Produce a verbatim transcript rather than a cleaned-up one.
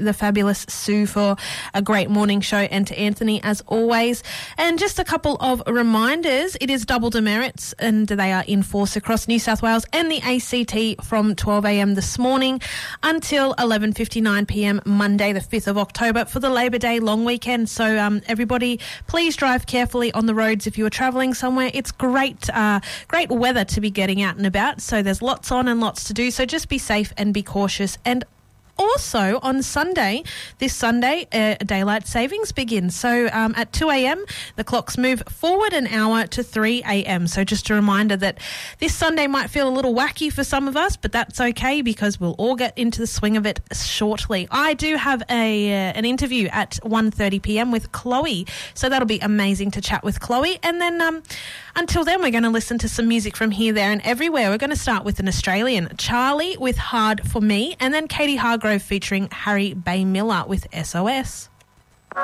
the fabulous Sue for a great morning show, and to Anthony as always. And just a couple of reminders. It is double demerits and they are in force across New South Wales and the A C T from twelve a m this morning until eleven fifty-nine p m Monday the fifth of October for the Labor Day long weekend. So um, everybody, please drive carefully on the roads if you are travelling somewhere. It's great, uh, great weather to be getting out and about, so there's lots on and lots to do. So just be safe and be cautious. And also, on Sunday, this Sunday, uh, daylight savings begins. So um, at two a m, the clocks move forward an hour to three a m. So just a reminder that this Sunday might feel a little wacky for some of us, but that's okay because we'll all get into the swing of it shortly. I do have a uh, an interview at one thirty p m with Chloe, so that'll be amazing to chat with Chloe. And then um, until then, we're going to listen to some music from here, there and everywhere. We're going to start with an Australian, Charlie with Hard For Me, and then Katie Hargrove featuring Harry Bay Miller with S O S.